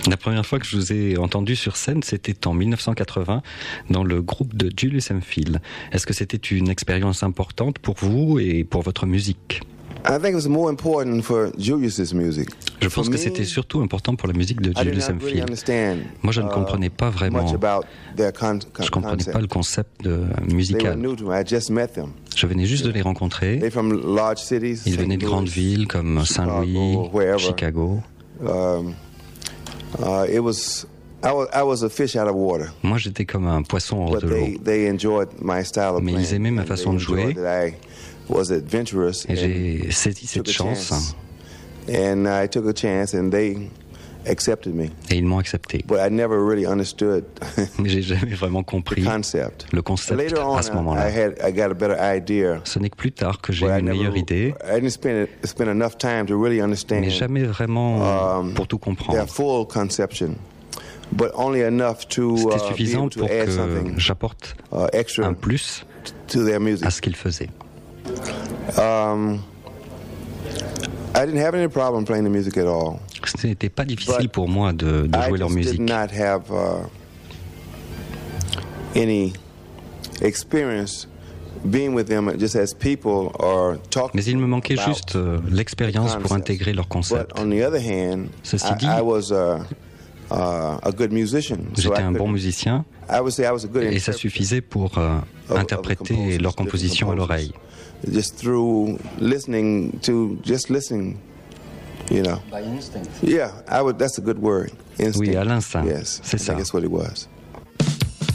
La première fois que je vous ai entendu sur scène, c'était en 1980 dans le groupe de Julius Hemphill. Est-ce que c'était une expérience importante pour vous et pour votre musique? I think it was more important for Julius's music. Je pense que c'était surtout important pour la musique de Julius Hemphill. Moi, je ne comprenais pas vraiment. Je comprenais pas le concept musical. Je venais juste de les rencontrer. Ils venaient de grandes villes comme Saint-Louis, Chicago. Moi, j'étais comme un poisson hors de l'eau. Mais ils aimaient ma façon de jouer. Et j'ai saisi cette chance. Et ils m'ont accepté. Mais j'ai jamais vraiment compris le concept à ce moment-là. Ce n'est que plus tard que j'ai eu une meilleure idée, mais jamais vraiment pour tout comprendre. C'était suffisant pour que j'apporte un plus à ce qu'ils faisaient. Ce n'était pas difficile pour moi de jouer leur musique. Mais il me manquait juste l'expérience pour intégrer leur concept. Ceci dit, j'étais un bon musicien et ça suffisait pour interpréter leur composition à l'oreille. Just through listening, you know. By instinct. Yeah, that's a good word. Instinct. Oui, à l'instinct. Yes, c'est ça. That's what it was.